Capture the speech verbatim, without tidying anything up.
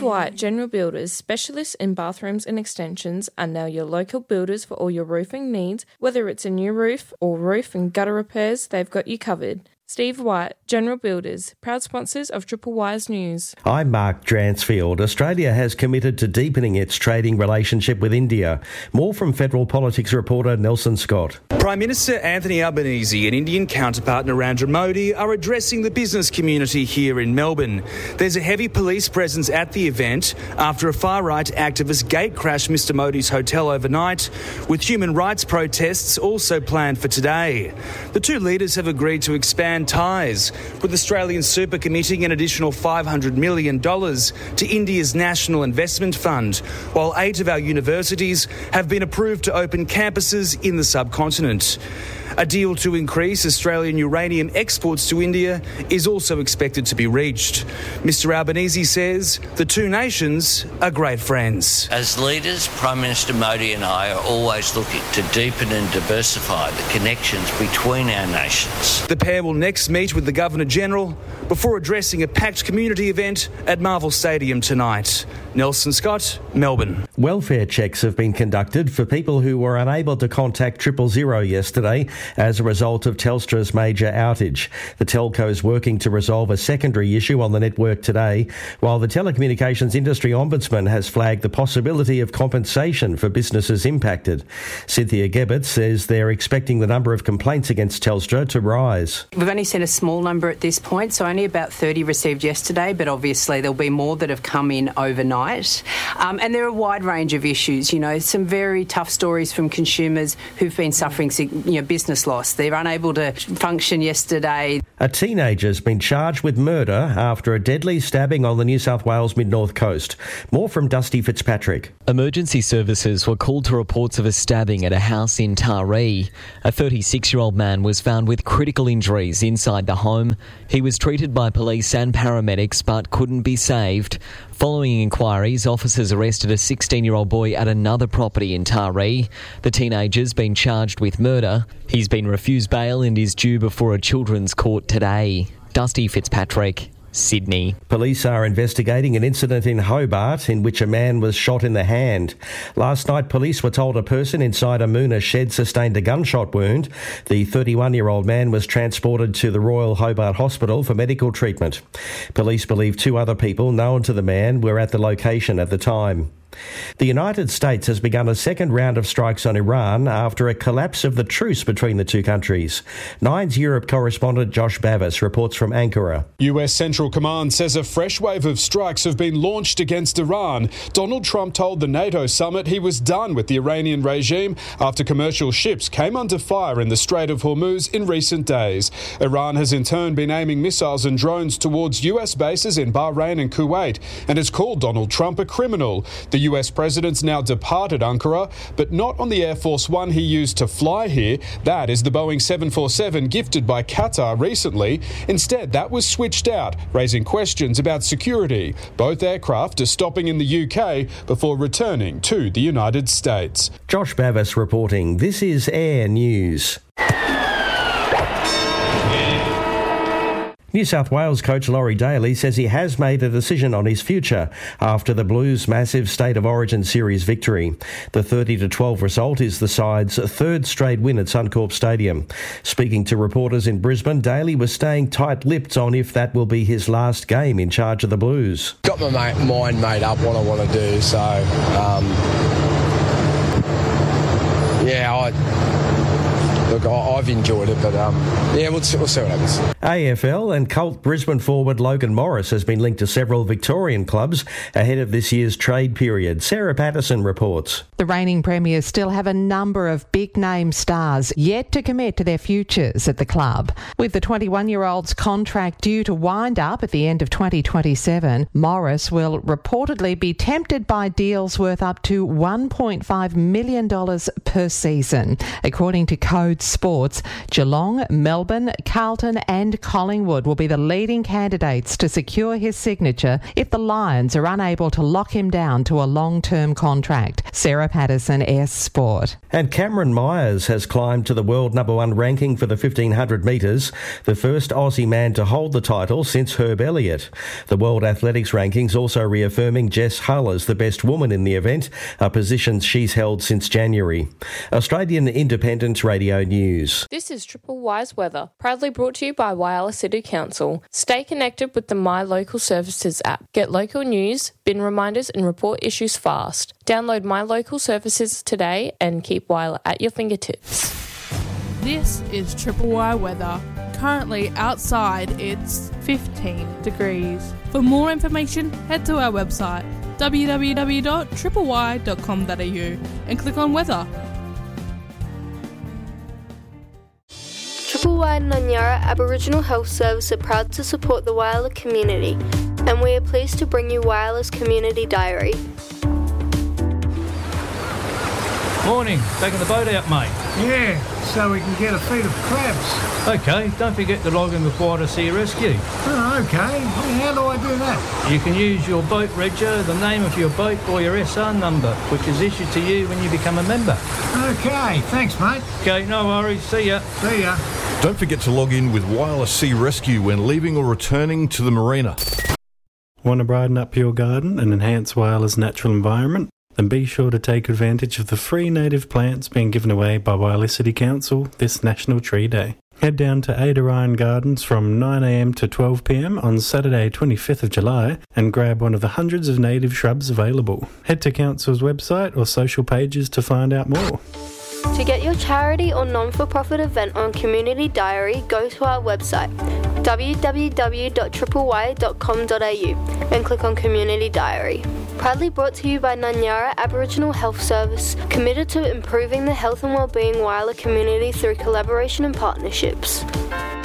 Steve White, General Builders, specialists in bathrooms and extensions, are now your local builders for all your roofing needs. Whether it's a new roof or roof and gutter repairs, they've got you covered. Steve White, General Builders, proud sponsors of Triple Wise News. I'm Mark Dransfield. Australia has committed to deepening its trading relationship with India. More from Federal Politics reporter Nelson Scott. Prime Minister Anthony Albanese and Indian counterpart Narendra Modi are addressing the business community here in Melbourne. There's a heavy police presence at the event after a far-right activist gate-crashed Mister Modi's hotel overnight, with human rights protests also planned for today. The two leaders have agreed to expand ties, with Australian Super committing an additional five hundred million dollars to India's National Investment Fund, while eight of our universities have been approved to open campuses in the subcontinent. A deal to increase Australian uranium exports to India is also expected to be reached. Mister Albanese says the two nations are great friends. As leaders, Prime Minister Modi and I are always looking to deepen and diversify the connections between our nations. The pair will next meet with the Governor-General before addressing a packed community event at Marvel Stadium tonight. Nelson Scott, Melbourne. Welfare checks have been conducted for people who were unable to contact triple zero yesterday as a result of Telstra's major outage. The telco is working to resolve a secondary issue on the network today, while the Telecommunications Industry Ombudsman has flagged the possibility of compensation for businesses impacted. Cynthia Gebbett says they're expecting the number of complaints against Telstra to rise. We've only seen a small number at this point, so only about thirty received yesterday, but obviously there'll be more that have come in overnight. Um, and there are a wide range of issues, you know, some very tough stories from consumers who've been suffering, you know, business loss. They're unable to function yesterday. A teenager's been charged with murder after a deadly stabbing on the New South Wales mid-north coast. More from Dusty Fitzpatrick. Emergency services were called to reports of a stabbing at a house in Taree. A thirty-six-year-old man was found with critical injuries inside the home. He was treated by police and paramedics but couldn't be saved. Following inquiries, officers arrested a sixteen-year-old boy at another property in Taree. The teenager's been charged with murder. He's been refused bail and is due before a children's court today. Dusty Fitzpatrick, Sydney. Police are investigating an incident in Hobart in which a man was shot in the hand. Last night, police were told a person inside a Moona shed sustained a gunshot wound. The thirty-one-year-old man was transported to the Royal Hobart Hospital for medical treatment. Police believe two other people known to the man were at the location at the time. The United States has begun a second round of strikes on Iran after a collapse of the truce between the two countries. Nine's Europe correspondent Josh Bavis reports from Ankara. U S Central Command says a fresh wave of strikes have been launched against Iran. Donald Trump told the NATO summit he was done with the Iranian regime after commercial ships came under fire in the Strait of Hormuz in recent days. Iran has in turn been aiming missiles and drones towards U S bases in Bahrain and Kuwait and has called Donald Trump a criminal. The U S president's now departed Ankara, but not on the Air Force One he used to fly here. That is the Boeing seven forty-seven gifted by Qatar recently. Instead, that was switched out, raising questions about security. Both aircraft are stopping in the U K before returning to the United States. Josh Bavis reporting. This is Air News. New South Wales coach Laurie Daley says he has made a decision on his future after the Blues' massive State of Origin Series victory. The thirty to twelve result is the side's third straight win at Suncorp Stadium. Speaking to reporters in Brisbane, Daley was staying tight-lipped on if that will be his last game in charge of the Blues. Got my mind made up what I want to do, so um, yeah, I... Look, I've enjoyed it, but um, yeah, we'll see, we'll see what happens. A F L and Colt Brisbane forward Logan Morris has been linked to several Victorian clubs ahead of this year's trade period. Sarah Patterson reports. The reigning premiers still have a number of big-name stars yet to commit to their futures at the club. With the twenty-one-year-old's contract due to wind up at the end of twenty twenty-seven, Morris will reportedly be tempted by deals worth up to one point five million dollars per season, according to Code Youth Sports, Geelong, Melbourne, Carlton and Collingwood will be the leading candidates to secure his signature if the Lions are unable to lock him down to a long-term contract. Sarah Patterson, S Sport. And Cameron Myers has climbed to the world number one ranking for the fifteen hundred metres, the first Aussie man to hold the title since Herb Elliott. The World Athletics rankings also reaffirming Jess Hull as the best woman in the event, a position she's held since January. Australian Independent Radio News. This is Triple Y's weather, proudly brought to you by Whyalla City Council. Stay connected with the My Local Services app. Get local news, bin reminders and report issues fast. Download My Local Services today and keep Whyalla at your fingertips. This is Triple Y weather. Currently outside it's fifteen degrees. For more information, head to our website w w w dot triple y dot com dot a u and click on weather. Triple Y Nanyara Aboriginal Health Service are proud to support the Whyalla community, and we are pleased to bring you Whyalla's Community Diary. Morning, taking the boat out, mate. Yeah, so we can get a feed of crabs. Okay, don't forget to log in with Whyalla Sea Rescue. Oh, okay. How do I do that? You can use your boat regger, the name of your boat or your S R number, which is issued to you when you become a member. Okay, thanks, mate. Okay, no worries. See ya. See ya. Don't forget to log in with Whyalla Sea Rescue when leaving or returning to the marina. Want to brighten up your garden and enhance Whyalla's natural environment? Then be sure to take advantage of the free native plants being given away by Whyalla City Council this National Tree Day. Head down to Ada Ryan Gardens from nine a m to twelve p m on Saturday twenty-fifth of July and grab one of the hundreds of native shrubs available. Head to Council's website or social pages to find out more. To get your charity or non-for-profit event on Community Diary, go to our website w w w dot triple y dot com dot a u and click on Community Diary. Proudly brought to you by Nanyara Aboriginal Health Service, committed to improving the health and wellbeing Whyalla community through collaboration and partnerships.